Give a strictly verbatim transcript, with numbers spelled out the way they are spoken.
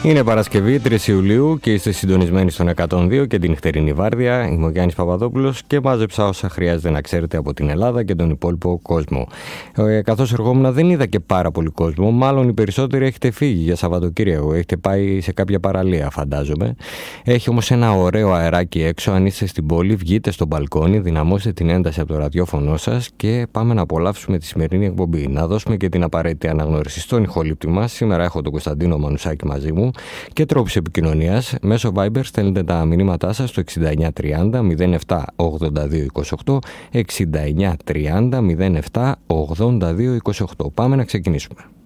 Είναι Παρασκευή, τρεις Ιουλίου και είστε συντονισμένοι στον εκατόν δύο και την νυχτερινή βάρδια. Είμαι ο Γιάννης Παπαδόπουλος και μάζεψα όσα χρειάζεται να ξέρετε από την Ελλάδα και τον υπόλοιπο κόσμο. Ε, καθώς ερχόμουν δεν είδα και πάρα πολύ κόσμο, μάλλον οι περισσότεροι έχετε φύγει για Σαββατοκύριακο, έχετε πάει σε κάποια παραλία φαντάζομαι. Έχει όμως ένα ωραίο αεράκι έξω, αν είστε στην πόλη βγείτε στο μπαλκόνι, δυναμώστε την ένταση από το ραδιόφωνο σας και πάμε να απολαύσουμε τη σημερινή εκπομπή. Να δώσουμε και την απαραίτητη αναγνώριση στον ηχολήπτη μας. Σήμερα έχω τον Κωνσταντίνο Μανουσάκη μαζί μου και τρόπους επικοινωνίας. Μέσω Viber στέλνετε τα μηνύματά σας στο εξήντα εννιά τριάντα μηδέν επτά ογδόντα δύο είκοσι οκτώ, εξήντα εννιά τριάντα μηδέν επτά ογδόντα δύο είκοσι οκτώ. Πάμε να ξεκινήσουμε.